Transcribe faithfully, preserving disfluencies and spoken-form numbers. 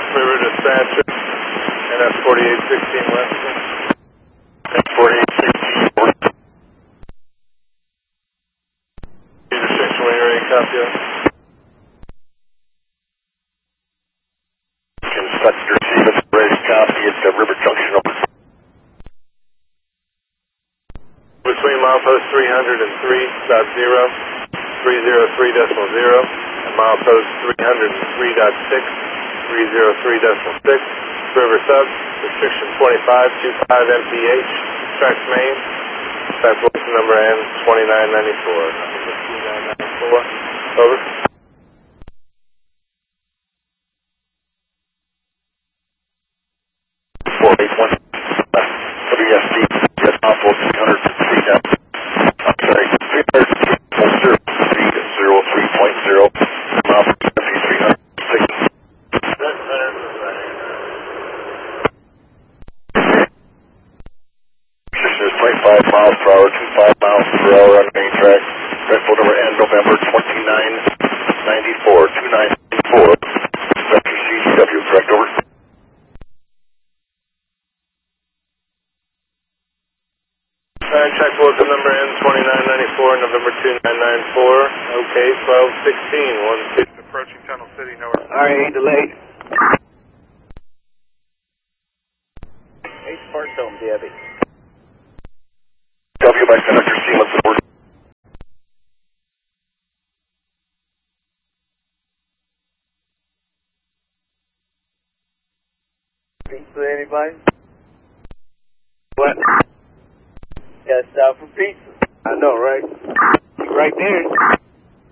River dispatcher, N S forty-eight sixteen Western. forty-eight sixteen Western. Intersection when you're ready, copy that. Inspector Stevens, ready to copy at the River Junction over. Between milepost three hundred three point zero, three oh three point zero, and milepost three hundred three point six, three oh three point six, River Sub, restriction twenty-five twenty-five M P H, tracks main, dispatch Wilson number N twenty-nine ninety-four, number twenty-nine ninety-four, over. four eight one, W S D, yes, milepost three hundred three down. I'm sorry, three hundred three point zero, three oh three point zero, milepost three hundred six. twenty-five miles per hour, twenty-five miles per hour on the main track. Rental number N November twenty-nine ninety-four, twenty-nine ninety-four. Inspector C G W, correct, over. Alright, check Wilson number N twenty-nine ninety-four, November twenty-nine ninety-four. Okay, twelve sixteen, one six, approaching Tunnel City, nowhere. Alright, delayed. Hey, Spark Dome, Debbie. W by Senator Seamus, over. Pizza, anybody? What? Gotta stop for pizza. I know, right? Right there.